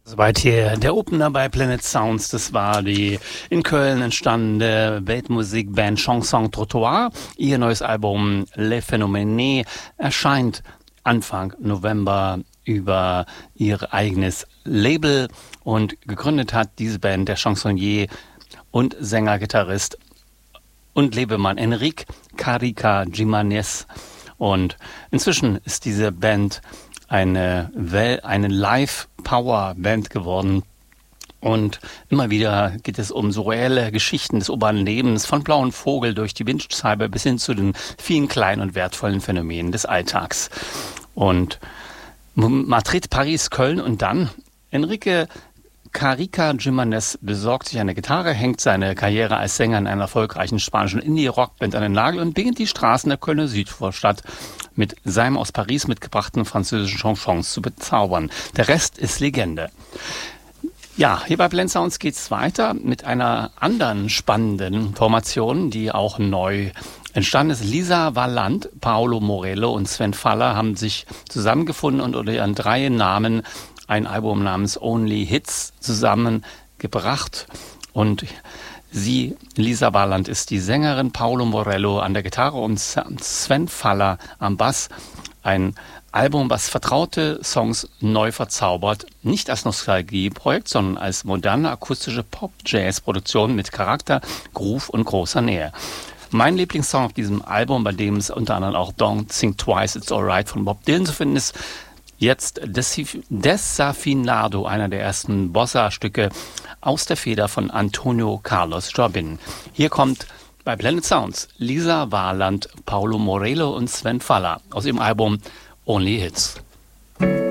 Soweit hier der Opener bei Planet Sounds. Das war die in Köln entstandene Weltmusikband Chanson Trottoir. Ihr neues Album Les Phénoménés erscheint Anfang November über ihr eigenes Label, und gegründet hat diese Band der Chansonnier und Sänger, Gitarrist und Lebemann Enrique Carica Giménez. Und inzwischen ist diese Band eine Live-Power-Band geworden. Und immer wieder geht es um surreale Geschichten des urbanen Lebens, von Blauen Vogel durch die Windscheibe bis hin zu den vielen kleinen und wertvollen Phänomenen des Alltags. Und Madrid, Paris, Köln und dann Enrique Carica Giménez besorgt sich eine Gitarre, hängt seine Karriere als Sänger in einer erfolgreichen spanischen Indie-Rockband an den Nagel und beginnt die Straßen der Kölner Südvorstadt mit seinem aus Paris mitgebrachten französischen Chansons zu bezaubern. Der Rest ist Legende. Ja, hier bei Planet Sounds geht's weiter mit einer anderen spannenden Formation, die auch neu entstanden ist. Lisa Vallant, Paolo Morello und Sven Faller haben sich zusammengefunden und unter ihren 3 Namen ein Album namens Only Hits zusammengebracht. Und sie, Lisa Vallant, ist die Sängerin, Paolo Morello an der Gitarre und Sven Faller am Bass. Ein Album, was vertraute Songs neu verzaubert, nicht als Nostalgieprojekt, sondern als moderne akustische Pop-Jazz-Produktion mit Charakter, Groove und großer Nähe. Mein Lieblingssong auf diesem Album, bei dem es unter anderem auch Don't Think Twice, It's Alright von Bob Dylan zu finden ist, jetzt Desafinado, einer der ersten Bossa-Stücke aus der Feder von Antonio Carlos Jobim. Hier kommt bei Planet Sounds Lisa Vallant, Paolo Morello und Sven Faller aus ihrem Album Only Hits.